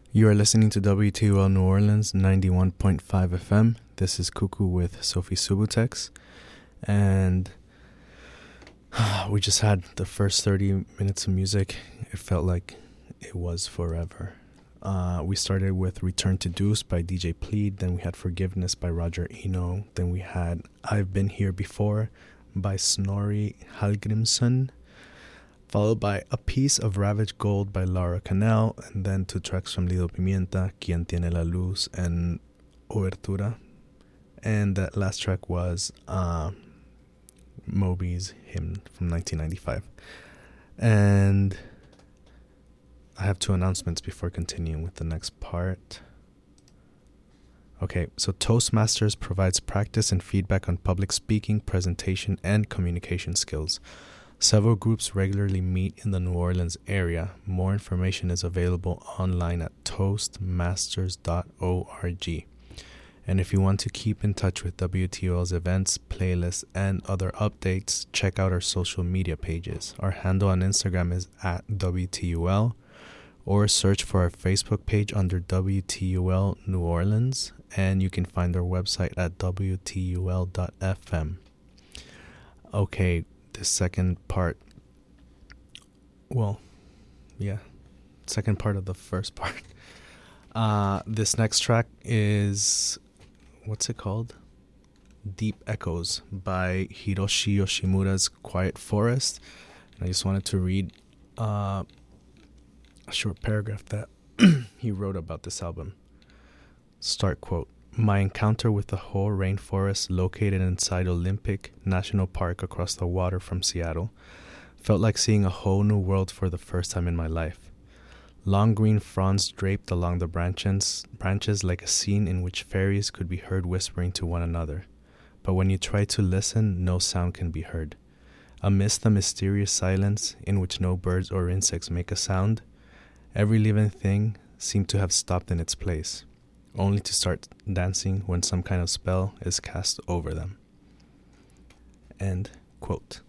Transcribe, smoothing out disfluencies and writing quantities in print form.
You are listening to WTOL New Orleans 91.5 FM. This is Cuckoo with Sophie Subutex. And we just had the first 30 minutes of music. It felt like it was forever. We started with Return to Deuce by DJ Plead. Then we had Forgiveness by Roger Eno. Then we had I've Been Here Before by Snorri Hallgrímsson, followed by A Piece of Ravaged Gold by Laura Cannell, and then two tracks from Lido Pimienta, Quien Tiene la Luz and Obertura. And that last track was Moby's Hymn from 1995. And I have two announcements before continuing with the next part. Okay, so Toastmasters provides practice and feedback on public speaking, presentation, and communication skills. Several groups regularly meet in the New Orleans area. More information is available online at toastmasters.org. And if you want to keep in touch with WTOL's events, playlists, and other updates, check out our social media pages. Our handle on Instagram is at WTUL, or search for our Facebook page under WTUL New Orleans, and you can find our website at WTUL.fm. Okay, the second part, second part of the first part. This next track is, what's it called? Deep Echoes by Hiroshi Yoshimura's Quiet Forest. And I just wanted to read a short paragraph that he wrote about this album. Start quote. My encounter with the whole rainforest located inside Olympic National Park across the water from Seattle felt like seeing a whole new world for the first time in my life. Long green fronds draped along the branches like a scene in which fairies could be heard whispering to one another. But when you try to listen, no sound can be heard. Amidst the mysterious silence in which no birds or insects make a sound, every living thing seemed to have stopped in its place, only to start dancing when some kind of spell is cast over them. End quote.